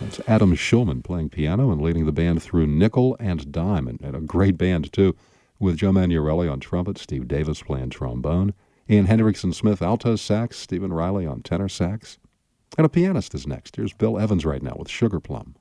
It's Adam Shulman playing piano and leading the band through nickel and dime, and a great band, too, with Joe Manuarelli on trumpet, Steve Davis playing trombone, Ian Hendrickson-Smith alto sax, Stephen Riley on tenor sax. And a pianist is next. Here's Bill Evans right now with Sugar Plum.